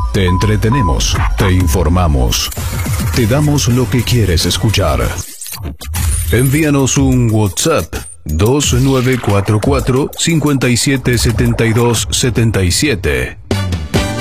Te entretenemos, te informamos, te damos lo que quieres escuchar. Envíanos un WhatsApp 2944 577277.